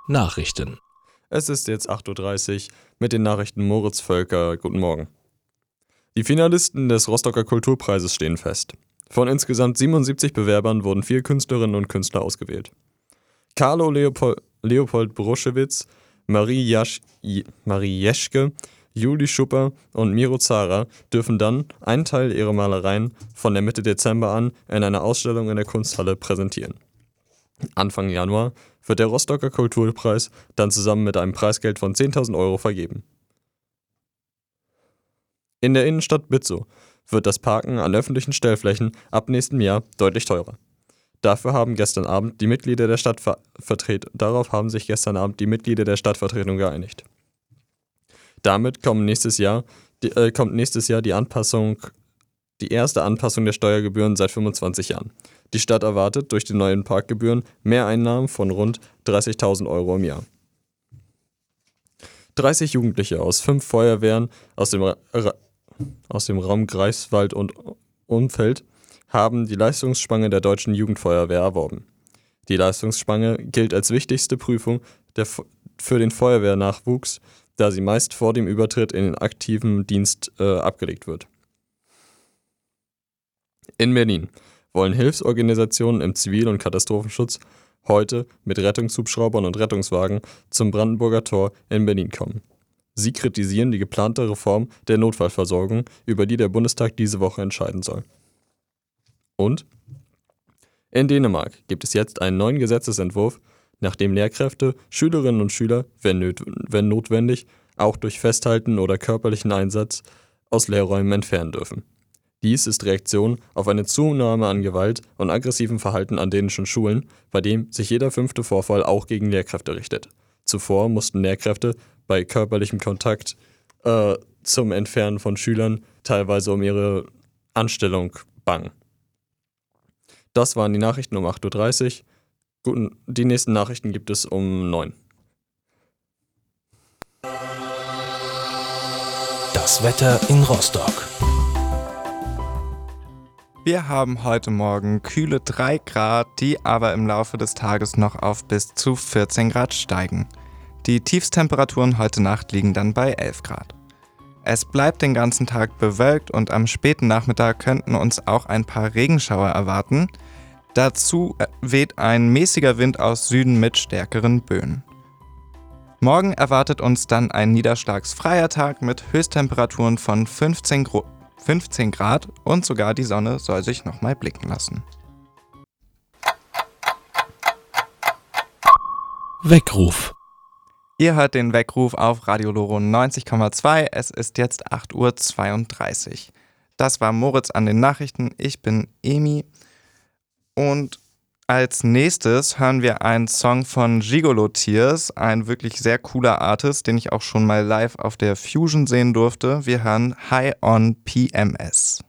Nachrichten. Es ist jetzt 8:30 Uhr mit den Nachrichten Moritz Völker. Guten Morgen. Die Finalisten des Rostocker Kulturpreises stehen fest. Von insgesamt 77 Bewerbern wurden 4 Künstlerinnen und Künstler ausgewählt. Carlo Leopold Bruschewitz, Marie Jeschke, Juli Schupper und Miro Zara dürfen dann einen Teil ihrer Malereien von der Mitte Dezember an in einer Ausstellung in der Kunsthalle präsentieren. Anfang Januar wird der Rostocker Kulturpreis dann zusammen mit einem Preisgeld von 10.000 Euro vergeben. In der Innenstadt Bitzow wird das Parken an öffentlichen Stellflächen ab nächstem Jahr deutlich teurer. Darauf haben sich gestern Abend die Mitglieder der Stadtvertretung geeinigt. Damit kommt nächstes Jahr die erste Anpassung der Steuergebühren seit 25 Jahren. Die Stadt erwartet durch die neuen Parkgebühren Mehreinnahmen von rund 30.000 Euro im Jahr. 30 Jugendliche aus 5 Feuerwehren aus dem Raum Greifswald und Umfeld haben die Leistungsspange der Deutschen Jugendfeuerwehr erworben. Die Leistungsspange gilt als wichtigste Prüfung für den Feuerwehrnachwuchs, da sie meist vor dem Übertritt in den aktiven Dienst abgelegt wird. In Berlin wollen Hilfsorganisationen im Zivil- und Katastrophenschutz heute mit Rettungshubschraubern und Rettungswagen zum Brandenburger Tor in Berlin kommen. Sie kritisieren die geplante Reform der Notfallversorgung, über die der Bundestag diese Woche entscheiden soll. Und? In Dänemark gibt es jetzt einen neuen Gesetzesentwurf, nach dem Lehrkräfte Schülerinnen und Schüler, wenn notwendig, auch durch Festhalten oder körperlichen Einsatz aus Lehrräumen entfernen dürfen. Dies ist Reaktion auf eine Zunahme an Gewalt und aggressivem Verhalten an dänischen Schulen, bei dem sich jeder 5. Vorfall auch gegen Lehrkräfte richtet. Zuvor mussten Lehrkräfte bei körperlichem Kontakt zum Entfernen von Schülern teilweise um ihre Anstellung bangen. Das waren die Nachrichten um 8:30 Uhr. Die nächsten Nachrichten gibt es um 9 Uhr. Das Wetter in Rostock. Wir haben heute Morgen kühle 3 Grad, die aber im Laufe des Tages noch auf bis zu 14 Grad steigen. Die Tiefstemperaturen heute Nacht liegen dann bei 11 Grad. Es bleibt den ganzen Tag bewölkt und am späten Nachmittag könnten uns auch ein paar Regenschauer erwarten. Dazu weht ein mäßiger Wind aus Süden mit stärkeren Böen. Morgen erwartet uns dann ein niederschlagsfreier Tag mit Höchsttemperaturen von 15 Grad und sogar die Sonne soll sich nochmal blicken lassen. Weckruf. Ihr hört den Weckruf auf Radio Loro 90,2. Es ist jetzt 8:32 Uhr. Das war Moritz an den Nachrichten. Ich bin Emi. Und als nächstes hören wir einen Song von Gigolo Tears, ein wirklich sehr cooler Artist, den ich auch schon mal live auf der Fusion sehen durfte. Wir hören High on PMS.